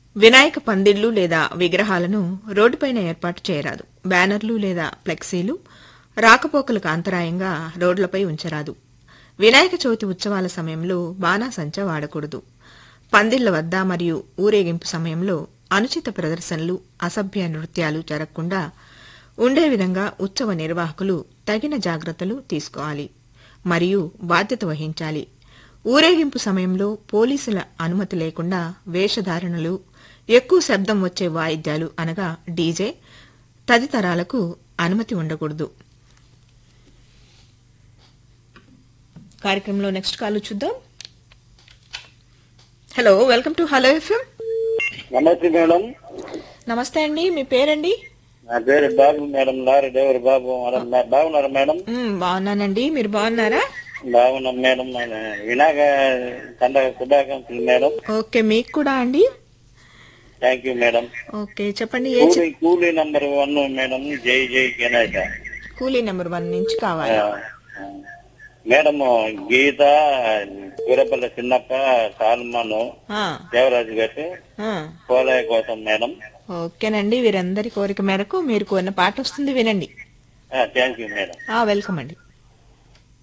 వినాయక పందిళ్లు లేదా విగ్రహాలను రోడ్డుపైన ఏర్పాటు చేయరాదు. బ్యానర్లు లేదా ఫ్లెక్సీలు రాకపోకలకు అంతరాయంగా రోడ్లపై ఉంచరాదు. వినాయక చవితి ఉత్సవాల సమయంలో బాణాసంచా వాడకూడదు. పందిళ్ల వద్ద మరియు ఊరేగింపు సమయంలో అనుచిత ప్రదర్శనలు, అసభ్య నృత్యాలు జరగకుండా ఉండే విధంగా ఉత్సవ నిర్వాహకులు తగిన జాగ్రత్తలు తీసుకోవాలి మరియు బాధ్యత వహించాలి. ఊరేగింపు సమయంలో పోలీసుల అనుమతి లేకుండా వేషధారణలు, ఎక్కువ శబ్దం వచ్చే వాయిద్యాలు అనగా డీజే తదితరాలకు అనుమతి ఉండకూడదు. కార్యక్రమంలో నెక్స్ట్ కాల్ చూద్దాం. Hello, welcome to hello FM. నమస్తే మేడం. నమస్తే అండి, మీ పేరండి? నా పేరు బాబు మేడం, లారీ డ్రైవర్ బాబు. బాగున్నారా మేడం? బాగున్నానండి, మీరు బాగున్నారా? బాగున్నాం మేడం. వినాయక పండగ శుభాకాంక్షలు మేడం. ఓకే, మీకు కూడా అండి. Thank you madam. ఓకే, చెప్పండి. కూలీ నంబర్ 1 మేడం. జై జై గణేష. కూలీ నెంబర్ 1 నుంచి కావాలి మేడం. గీత, కూరపల్లి చిన్నప్ప, సాల్మను, దేవరాజు గారు పోలయ్య కోసం మేడం. ఓకేనండి, వీరందరి కోరిక మేరకు మీరు కోరిన పాట వస్తుంది, వినండి. Thank you madam. వెల్కమ్ అండి.